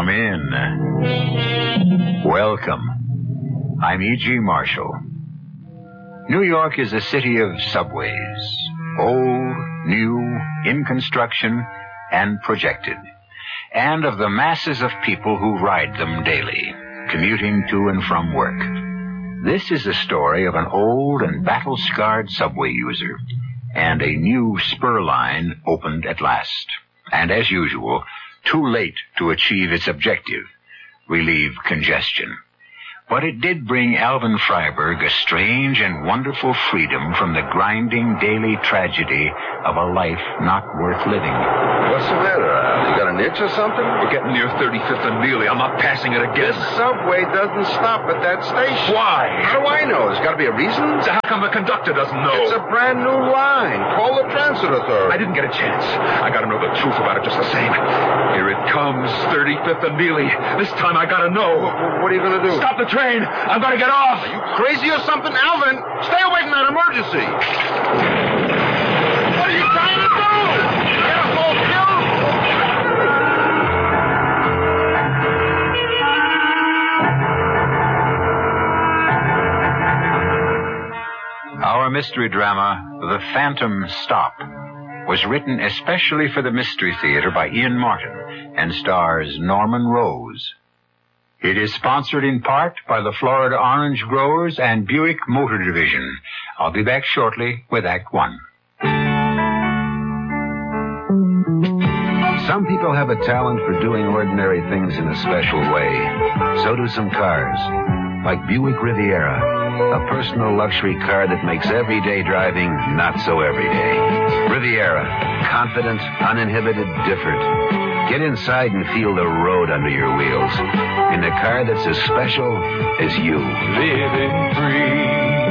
Come in. Welcome. I'm E.G. Marshall. New York is a city of subways. Old, new, in construction, and projected. And of the masses of people who ride them daily, commuting to and from work. This is the story of an old and battle-scarred subway user. And a new spur line opened at last. And as usual, too late to achieve its objective, relieve congestion. But it did bring Alvin Freiberg a strange and wonderful freedom from the grinding daily tragedy of a life not worth living. What's the matter, Al? You got an itch or something? We're getting near 35th and Neely. I'm not passing it again. This subway doesn't stop at that station. Why? How do I know? There's got to be a reason. So how come the conductor doesn't know? It's a brand new line. Call the transit authority. I didn't get a chance. I got to know the truth about it just the same. Here it comes, 35th and Neely. This time I got to know. What are you going to do? Stop the train. I'm going to get off. Are you crazy or something? Alvin, stay away from that emergency. What are you trying to do? Get us all killed? Our mystery drama, The Phantom Stop, was written especially for the Mystery Theater by Ian Martin and stars Norman Rose. It is sponsored in part by the Florida Orange Growers and Buick Motor Division. I'll be back shortly with Act One. Some people have a talent for doing ordinary things in a special way. So do some cars. Like Buick Riviera, a personal luxury car that makes everyday driving not so everyday. Riviera, confident, uninhibited, different. Get inside and feel the road under your wheels. In a car that's as special as you. Living free.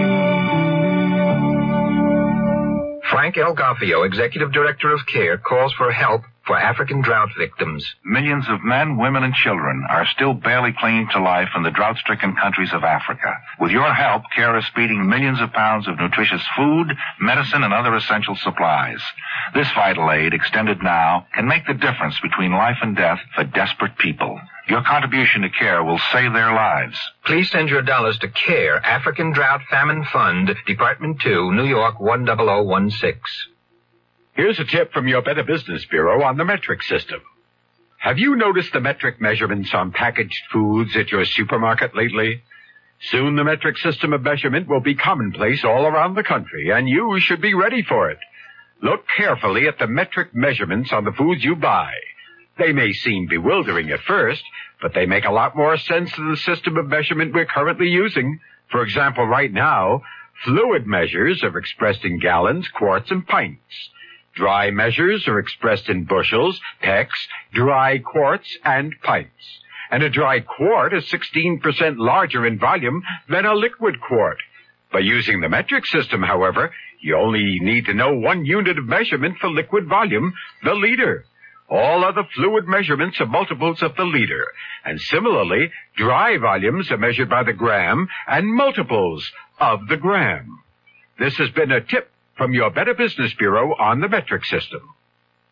Frank L. Garfio, Executive Director of CARE, calls for help for African drought victims. Millions of men, women, and children are still barely clinging to life in the drought-stricken countries of Africa. With your help, CARE is speeding millions of pounds of nutritious food, medicine, and other essential supplies. This vital aid, extended now, can make the difference between life and death for desperate people. Your contribution to CARE will save their lives. Please send your dollars to CARE, African Drought Famine Fund, Department 2, New York 10016. Here's a tip from your Better Business Bureau on the metric system. Have you noticed the metric measurements on packaged foods at your supermarket lately? Soon the metric system of measurement will be commonplace all around the country, and you should be ready for it. Look carefully at the metric measurements on the foods you buy. They may seem bewildering at first, but they make a lot more sense to the system of measurement we're currently using. For example, right now, fluid measures are expressed in gallons, quarts, and pints. Dry measures are expressed in bushels, pecks, dry quarts, and pints. And a dry quart is 16% larger in volume than a liquid quart. By using the metric system, however, you only need to know one unit of measurement for liquid volume, the liter. All other fluid measurements are multiples of the liter. And similarly, dry volumes are measured by the gram and multiples of the gram. This has been a tip from your Better Business Bureau on the metric system.